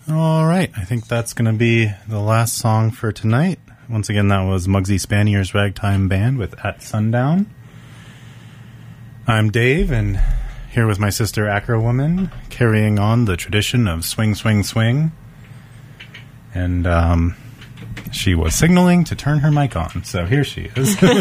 All right, I think that's going to be the last song for tonight. Once again, that was Muggsy Spanier's Ragtime Band with At Sundown. I'm Dave, and here with my sister Acro Woman, carrying on the tradition of Swing, Swing, Swing. And she was signaling to turn her mic on, so here she is.